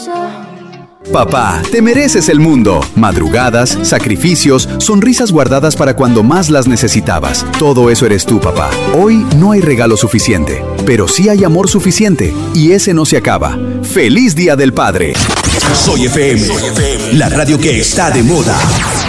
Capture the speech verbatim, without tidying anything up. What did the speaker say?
Papá, te mereces el mundo. Madrugadas, sacrificios, sonrisas guardadas para cuando más las necesitabas. Todo eso eres tú, papá. Hoy no hay regalo suficiente, pero sí hay amor suficiente. Y ese no se acaba. ¡Feliz Día del Padre! Soy F M, la radio que está de moda.